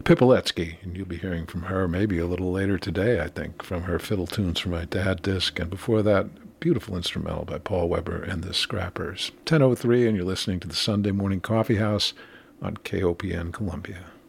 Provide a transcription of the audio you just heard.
Pipoletsky, and you'll be hearing from her maybe a little later today, I think, from her Fiddle Tunes for My Dad disc. And before that, beautiful instrumental by Paul Weber and the Scrappers. 10:03, and you're listening to the Sunday Morning Coffee House on KOPN Columbia.